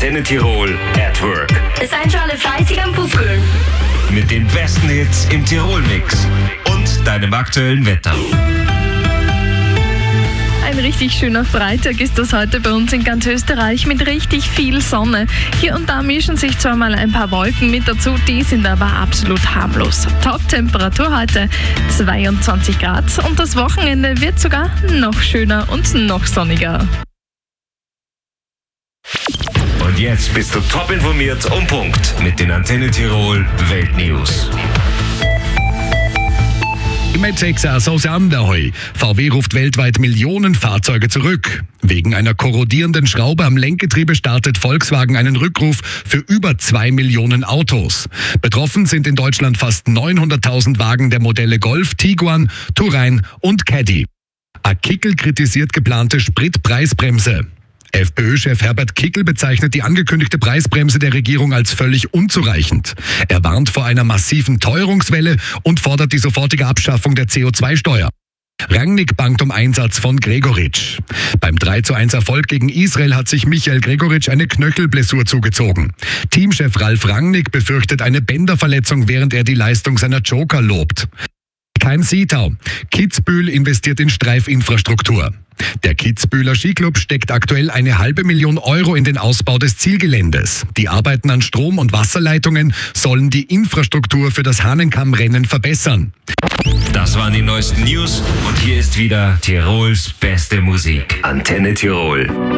Antenne Tirol at Work. Es seid schon alle fleißig am Pupkeln. Mit den besten Hits im Tirol-Mix und deinem aktuellen Wetter. Ein richtig schöner Freitag ist das heute bei uns in ganz Österreich mit richtig viel Sonne. Hier und da mischen sich zwar mal ein paar Wolken mit dazu, die sind aber absolut harmlos. Top-Temperatur heute 22 Grad und das Wochenende wird sogar noch schöner und noch sonniger. Und jetzt bist du top informiert und Punkt mit den Antenne Tirol Weltnews. Mit 6 aus Anderheu. VW ruft weltweit Millionen Fahrzeuge zurück. Wegen einer korrodierenden Schraube am Lenkgetriebe startet Volkswagen einen Rückruf für über 2 Millionen Autos. Betroffen sind in Deutschland fast 900.000 Wagen der Modelle Golf, Tiguan, Touran und Caddy. Kickel kritisiert geplante Spritpreisbremse. FPÖ-Chef Herbert Kickel bezeichnet die angekündigte Preisbremse der Regierung als völlig unzureichend. Er warnt vor einer massiven Teuerungswelle und fordert die sofortige Abschaffung der CO2-Steuer. Rangnick bangt um Einsatz von Gregoritsch. Beim 3:1 Erfolg gegen Israel hat sich Michael Gregoritsch eine Knöchelblessur zugezogen. Teamchef Ralf Rangnick befürchtet eine Bänderverletzung, während er die Leistung seiner Joker lobt. Kein Sietau. Kitzbühel investiert in Streifinfrastruktur. Der Kitzbüheler Skiclub steckt aktuell 500.000 Euro in den Ausbau des Zielgeländes. Die Arbeiten an Strom- und Wasserleitungen sollen die Infrastruktur für das Hahnenkammrennen verbessern. Das waren die neuesten News und hier ist wieder Tirols beste Musik. Antenne Tirol.